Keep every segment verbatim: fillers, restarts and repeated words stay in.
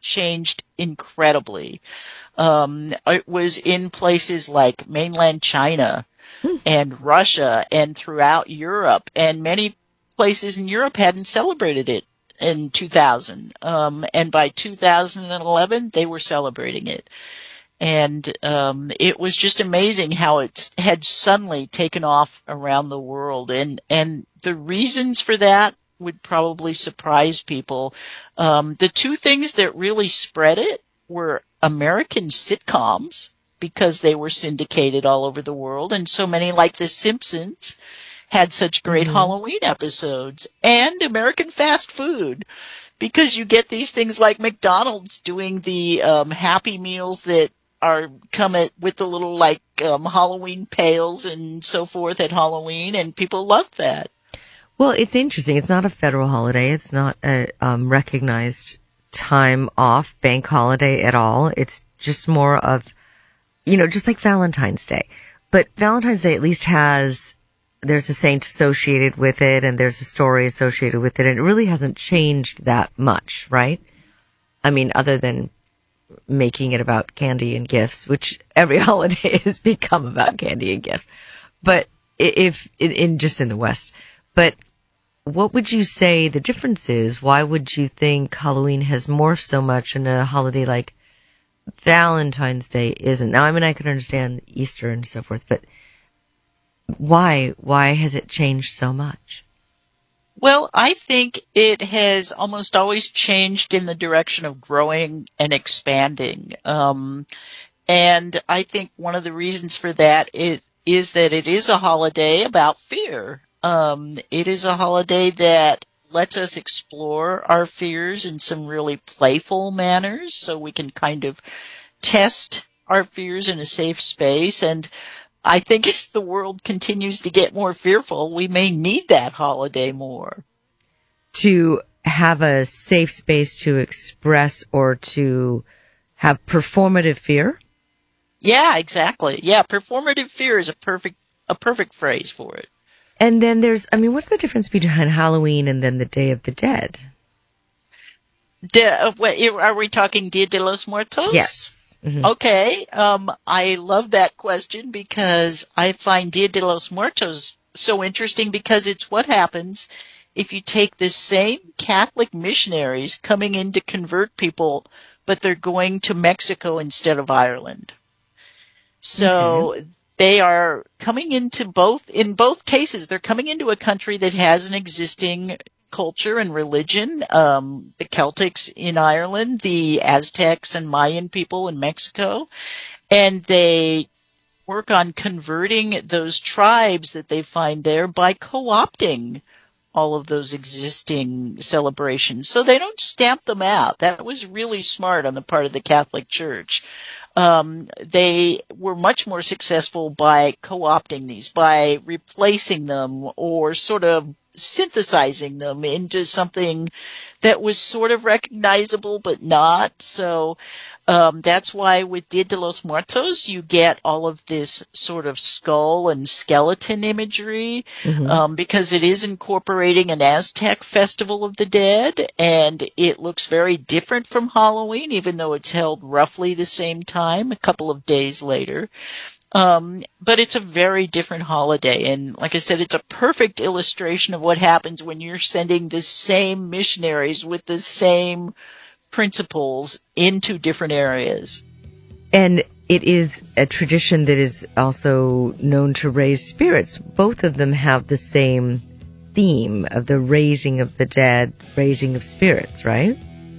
changed incredibly. Um, it was in places like mainland China and Russia and throughout Europe, and many places in Europe hadn't celebrated it in two thousand. Um, and by two thousand eleven, they were celebrating it. And um, it was just amazing how it had suddenly taken off around the world. And, and the reasons for that would probably surprise people. Um, the two things that really spread it were American sitcoms, because they were syndicated all over the world, and so many, like The Simpsons, had such great mm-hmm. Halloween episodes, and American fast food, because you get these things like McDonald's doing the um, Happy Meals that are come at, with the little like um, Halloween pails and so forth at Halloween, and people love that. Well, it's interesting. It's not a federal holiday. It's not a um, recognized time off bank holiday at all. It's just more of, you know, just like Valentine's Day. But Valentine's Day at least has, there's a saint associated with it, and there's a story associated with it, and it really hasn't changed that much, right? I mean, other than making it about candy and gifts, which every holiday has become about candy and gifts. But if, in, in just in the West. But what would you say the difference is? Why would you think Halloween has morphed so much and a holiday like Valentine's Day isn't? Now, I mean, I could understand Easter and so forth, but why? Why has it changed so much? Well, I think it has almost always changed in the direction of growing and expanding. Um, and I think one of the reasons for that is, is that it is a holiday about fear. Um, it is a holiday that lets us explore our fears in some really playful manners, so we can kind of test our fears in a safe space. And I think as the world continues to get more fearful, we may need that holiday more. To have a safe space to express or to have performative fear? Yeah, exactly. Yeah, performative fear is a perfect, a perfect phrase for it. And then there's, I mean, what's the difference between Halloween and then the Day of the Dead? De, uh, what, are we talking Dia de los Muertos? Yes. Mm-hmm. Okay. Um, I love that question because I find Dia de los Muertos so interesting because it's what happens if you take the same Catholic missionaries coming in to convert people, but they're going to Mexico instead of Ireland. So mm-hmm. they are coming into both, in both cases, they're coming into a country that has an existing culture and religion. Um, the Celtics in Ireland, the Aztecs and Mayan people in Mexico, and they work on converting those tribes that they find there by co-opting all of those existing celebrations. So they don't stamp them out. That was really smart on the part of the Catholic Church. Um, they were much more successful by co-opting these, by replacing them or sort of synthesizing them into something that was sort of recognizable but not. So um, that's why with Dia de los Muertos you get all of this sort of skull and skeleton imagery, mm-hmm. um, because it is incorporating an Aztec festival of the dead, and it looks very different from Halloween, even though it's held roughly the same time, a couple of days later. Um, but it's a very different holiday. And like I said, it's a perfect illustration of what happens when you're sending the same missionaries with the same principles into different areas. And it is a tradition that is also known to raise spirits. Both of them have the same theme of the raising of the dead, raising of spirits, right?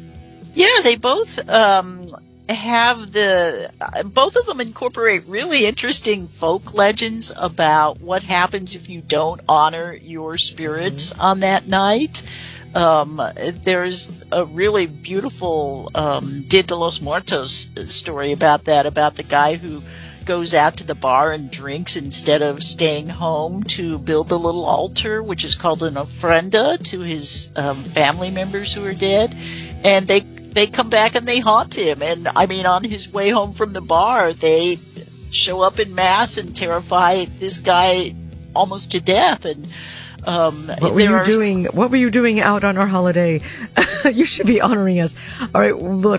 Yeah, they both, um, have the, both of them incorporate really interesting folk legends about what happens if you don't honor your spirits mm-hmm. on that night. Um, there's a really beautiful, um, Dia de los Muertos story about that, about the guy who goes out to the bar and drinks instead of staying home to build the little altar, which is called an ofrenda, to his um, family members who are dead. And they They come back and they haunt him. And, I mean, on his way home from the bar, they show up in mass and terrify this guy almost to death. And um, what were you are... doing? What were you doing out on our holiday? You should be honoring us. All right, look.